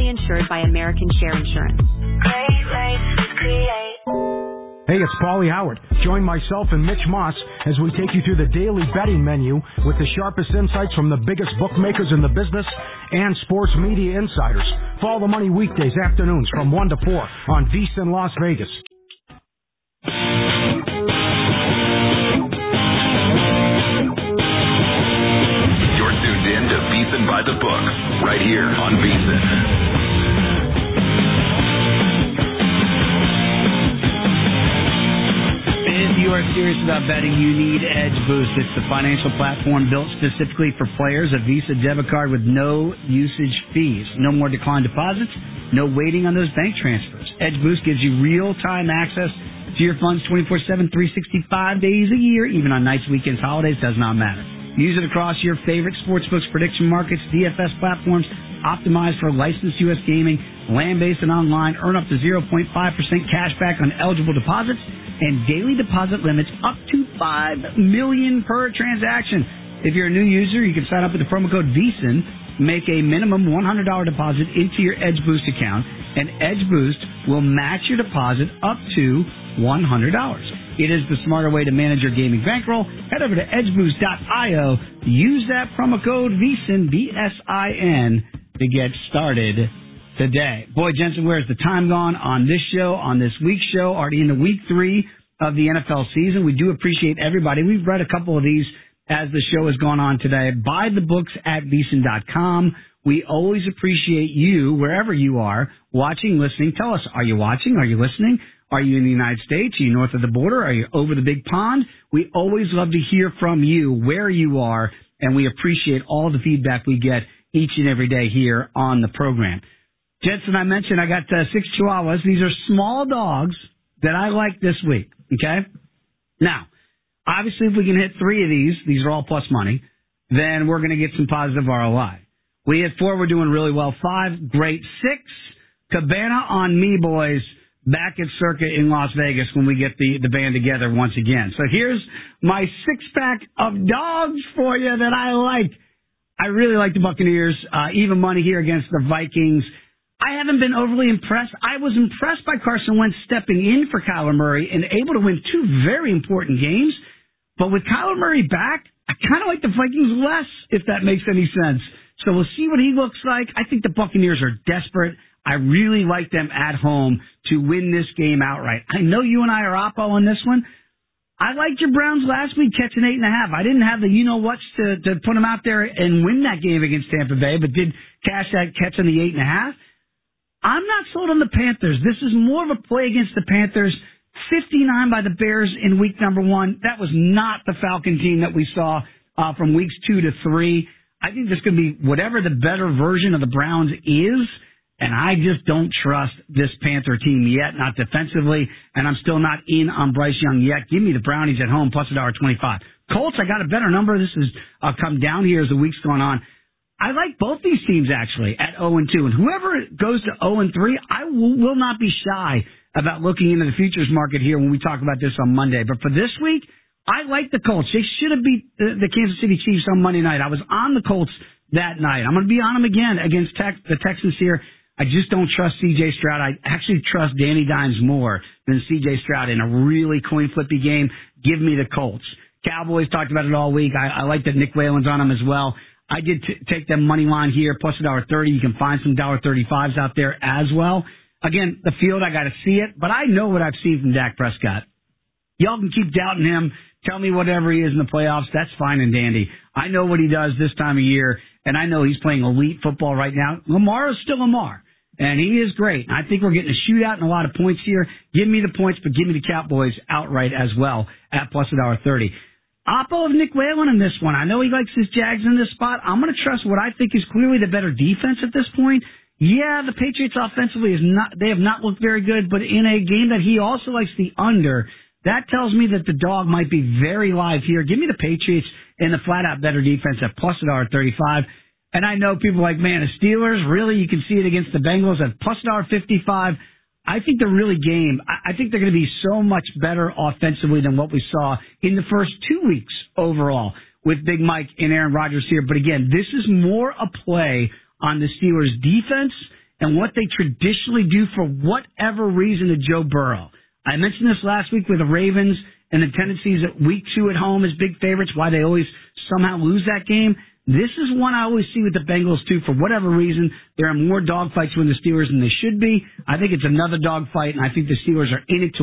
fully insured by American Share Insurance. Great rates with Create. Hey, it's Paulie Howard. Join myself and Mitch Moss as we take you through the daily betting menu with the sharpest insights from the biggest bookmakers in the business and sports media insiders. Follow the money weekdays afternoons from 1 to 4 on VSiN Las Vegas. You're tuned in to VSiN by the Book, right here on VSiN. If you are serious about betting, you need Edge Boost. It's the financial platform built specifically for players. A Visa debit card with no usage fees. No more declined deposits. No waiting on those bank transfers. Edge Boost gives you real-time access to your funds 24/7, 365 days a year, even on nights, weekends, holidays, does not matter. Use it across your favorite sportsbooks, prediction markets, DFS platforms, optimized for licensed U.S. gaming, land-based and online. Earn up to 0.5% cash back on eligible deposits and daily deposit limits up to $5 million per transaction. If you're a new user, you can sign up with the promo code VSiN, make a minimum $100 deposit into your Edge Boost account, and Edge Boost will match your deposit up to $100. It is the smarter way to manage your gaming bankroll. Head over to edgeboost.io. Use that promo code VSiN, VSIN, to get started today. Boy, Jensen, where's the time gone on this show, on this week's show, already into week 3 of the NFL season. We do appreciate everybody. We've read a couple of these as the show has gone on today. Buy the books at VSiN.com. We always appreciate you, wherever you are, watching, listening. Tell us, are you watching? Are you listening? Are you in the United States? Are you north of the border? Are you over the big pond? We always love to hear from you, where you are, and we appreciate all the feedback we get each and every day here on the program. Jensen, I mentioned I got 6 Chihuahuas. These are small dogs that I like this week, okay? Now, obviously, if we can hit 3 of these are all plus money, then we're going to get some positive ROI. We hit 4, we're doing really well. 5, great. 6, Cabana on me, boys, back at Circa in Las Vegas when we get the band together once again. So here's my 6-pack of dogs for you that I like. I really like the Buccaneers, even money here against the Vikings. I haven't been overly impressed. I was impressed by Carson Wentz stepping in for Kyler Murray and able to win 2 very important games. But with Kyler Murray back, I kind of like the Vikings less, if that makes any sense. So we'll see what he looks like. I think the Buccaneers are desperate. I really like them at home to win this game outright. I know you and I are oppo on this one. I liked your Browns last week catching 8.5. I didn't have the you-know-whats to put them out there and win that game against Tampa Bay, but did cash that catch on the 8.5. I'm not sold on the Panthers. This is more of a play against the Panthers. 59 by the Bears in week number 1. That was not the Falcon team that we saw from weeks 2 to 3. I think this could be whatever the better version of the Browns is, and I just don't trust this Panther team yet, not defensively, and I'm still not in on Bryce Young yet. Give me the Brownies at home, plus $1.25. Colts, I got a better number. This has come down here as the week's gone on. I like both these teams, actually, at 0-2. And whoever goes to 0-3, I will not be shy about looking into the futures market here when we talk about this on Monday. But for this week, I like the Colts. They should have beat the Kansas City Chiefs on Monday night. I was on the Colts that night. I'm going to be on them again against the Texans here. I just don't trust C.J. Stroud. I actually trust Danny Dimes more than C.J. Stroud in a really coin-flippy game. Give me the Colts. Cowboys talked about it all week. I like that Nick Whalen's on them as well. I did take them money line here, plus $1.30. You can find some $1.35s out there as well. Again, the field, I got to see it, but I know what I've seen from Dak Prescott. Y'all can keep doubting him. Tell me whatever he is in the playoffs. That's fine and dandy. I know what he does this time of year, and I know he's playing elite football right now. Lamar is still Lamar, and he is great. I think we're getting a shootout and a lot of points here. Give me the points, but give me the Cowboys outright as well at plus $1.30. Oppo of Nick Whalen in this one. I know he likes his Jags in this spot. I'm going to trust what I think is clearly the better defense at this point. Yeah, the Patriots offensively they have not looked very good, but in a game that he also likes the under, that tells me that the dog might be very live here. Give me the Patriots and the flat-out better defense at plus $1.35. And I know people are like, man, the Steelers, really? You can see it against the Bengals at plus $1.55. I think they're really game. I think they're going to be so much better offensively than what we saw in the first 2 weeks overall with Big Mike and Aaron Rodgers here. But again, this is more a play on the Steelers' defense and what they traditionally do for whatever reason to Joe Burrow. I mentioned this last week with the Ravens and the tendencies at week 2 at home as big favorites, why they always somehow lose that game. This is one I always see with the Bengals, too. For whatever reason, there are more dogfights with the Steelers than they should be. I think it's another dogfight, and I think the Steelers are in it to